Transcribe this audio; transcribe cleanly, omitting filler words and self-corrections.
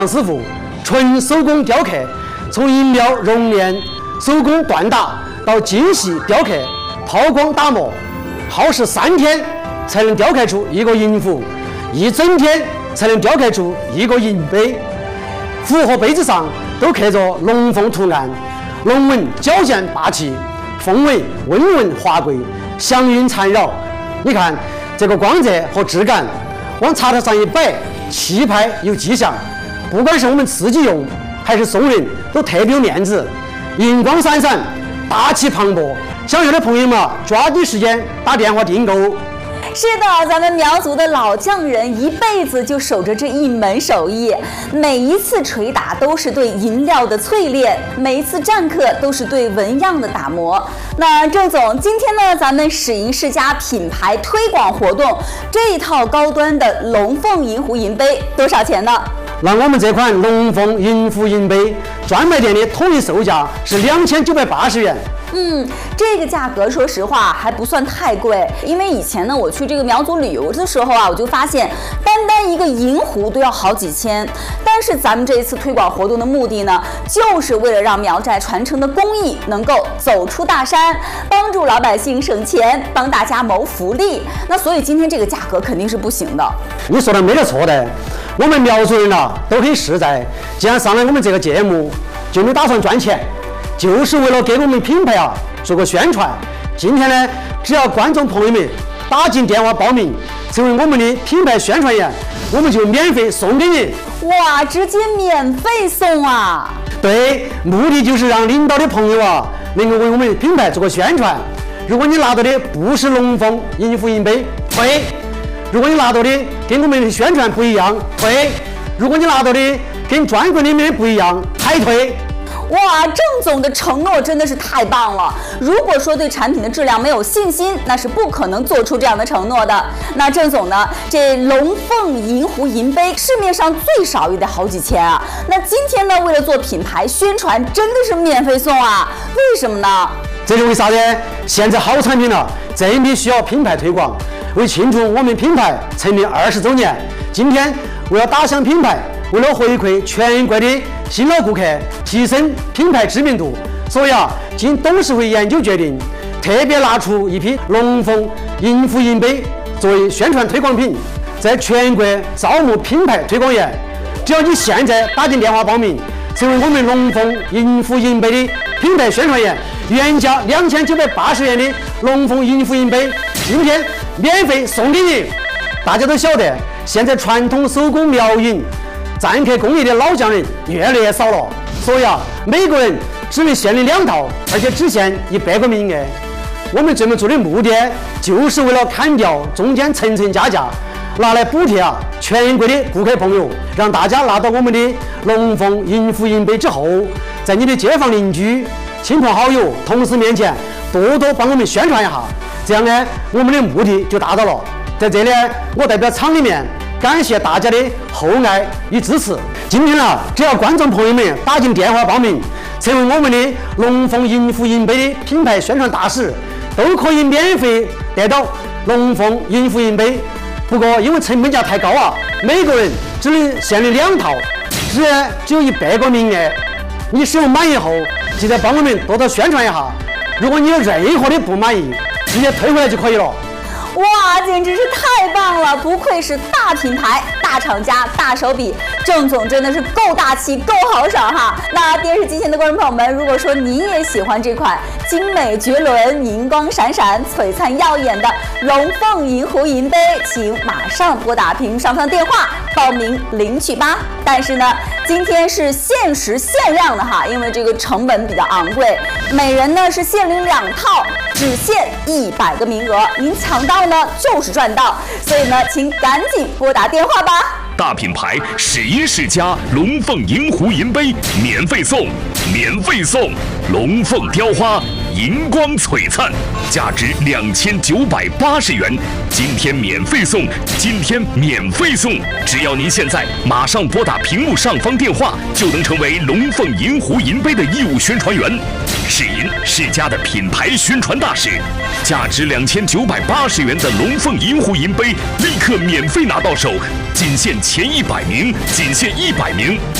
师傅纯手工雕刻，从银苗熔炼、手工锻打到精细雕刻、抛光打磨，耗时3天才能雕刻出一个银壶，1整天才能雕刻出一个银杯。壶和杯子上都刻着龙凤图案，龙纹矫健霸气，凤尾温润华贵，祥云缠绕。你看这个光泽和质感，往茶台上一摆，气派有气象。不管是我们自己用还是送人，都特别有面子，银光闪闪，大气磅礴。想要的朋友们抓紧时间打电话订购。 是的，咱们苗族的老匠人一辈子就守着这一门手艺，每一次捶打都是对银料的淬炼，每一次篆刻都是对纹样的打磨。那郑总，今天呢，咱们史银世家品牌推广活动，这一套高端的龙凤银壶银杯多少钱呢？ 那我们这款龙凤银壶银杯专卖店的统一售价是2980元。 这个价格说实话还不算太贵，因为以前呢我去这个苗族旅游的时候啊，我就发现单一个银壶都要好几千。但是咱们这一次推广活动的目的呢，就是为了让苗寨传承的工艺能够走出大山，帮助老百姓省钱，帮大家谋福利。那所以今天这个价格肯定是不行的。 你说的没得错的，我们苗族人啊都很实在，既然上来我们这个节目，就没打算赚钱，就是为了给我们品牌啊做个宣传。今天呢，只要观众朋友们打进电话报名，成为我们的品牌宣传员，我们就免费送给你。 哇，直接免费送啊！ 对，目的就是让领导的朋友啊能够为我们的品牌做个宣传。如果你拿到的不是龙凤银壶银杯，退；如果你拿到的跟我们的宣传不一样，退；如果你拿到的跟专柜里面不一样，还退。 哇，郑总的承诺真的是太棒了！如果说对产品的质量没有信心，那是不可能做出这样的承诺的。那郑总呢，这龙凤银壶银杯市面上最少也得好几千啊。那今天呢，为了做品牌宣传，真的是免费送啊？为什么呢？ 这是为啥子？现在好产品了，真的需要品牌推广。为庆祝我们品牌成立20周年，今天为了打响品牌，为了回馈全国的新老顾客，提升品牌知名度，所以经董事会研究决定，特别拿出一批龙凤银壶银杯作为宣传推广品，在全国招募品牌推广员。只要你现在打进电话报名，成为我们龙凤银壶银杯的品牌宣传员，原价2980元的龙凤银壶银杯，今天免费送给你。大家都晓得，现在传统手工苗银篆刻工艺的老匠人越来越少了，所以每个人只能限领2套，而且只限100个名额。我们这么做的目的，就是为了砍掉中间层层加价，拿来补贴全国的顾客朋友，让大家拿到我们的龙凤银壶银杯之后，在你的街坊邻居、亲朋好友、同事面前多多帮我们宣传一下，这样呢，我们的目的就达到了。在这里，我代表厂里面感谢大家的厚爱与支持。今天只要观众朋友们打进电话报名，成为我们的龙凤银壶银杯的品牌宣传大使，都可以免费得到龙凤银壶银杯。不过因为成本价太高每个人只能限领2套，只有100个名额。你使用满意后，记得帮我们多多宣传一下。如果你有任何的不满意，直接退回来就可以了。 哇，简直是太棒了！不愧是大品牌、大厂家、大手笔，郑总真的是够大气、够豪爽哈！那电视机前的观众朋友们，如果说您也喜欢这款精美绝伦、银光闪闪、璀璨耀眼的龙凤银壶银杯，请马上拨打屏幕上方的电话报名领取吧。但是呢，今天是限时限量的哈，因为这个成本比较昂贵，每人呢是限领2套，只限100个名额，您抢到呢就是赚到，所以呢，请赶紧拨打电话吧。 大品牌史银世家龙凤银壶银杯免费送，龙凤雕花银光璀璨，价值2980元，今天免费送，今天免费送！只要您现在马上拨打屏幕上方电话，就能成为龙凤银壶银杯的义务宣传员。世银世家的品牌宣传大使，价值2980元的龙凤银壶银杯立刻免费拿到手，仅限前100名，仅限100名。